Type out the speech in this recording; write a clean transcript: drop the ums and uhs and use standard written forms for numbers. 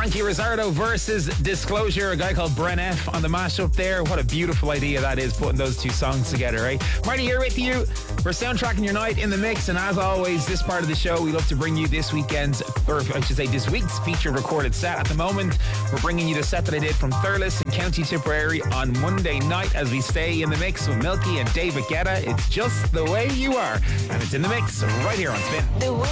Frankie Rizzardo versus Disclosure, a guy called Bren F on the mashup there. What a beautiful idea that is, putting those two songs together, right? Marty here with you for soundtracking your night in the mix. And as always, this part of the show, we love to bring you this weekend's, or I should say this week's feature recorded set. At the moment, we're bringing you the set that I did from Thurles in County Tipperary on Monday night as we stay in the mix with Milky and David Guetta. It's Just the Way You Are. And it's in the mix right here on Spin.